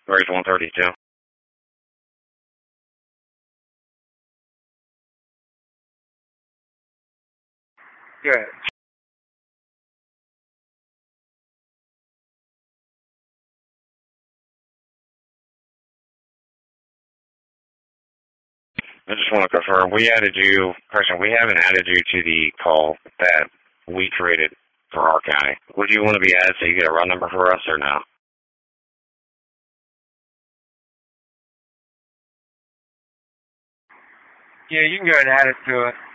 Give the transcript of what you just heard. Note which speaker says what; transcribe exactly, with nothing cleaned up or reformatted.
Speaker 1: Where's one thirty-two?
Speaker 2: Good.
Speaker 1: I just want to confirm, we added you, Christian, we haven't added you to the call that we created for our county. Would you want to be added so you get a run number for us or no?
Speaker 2: Yeah, you can go ahead and add it to it.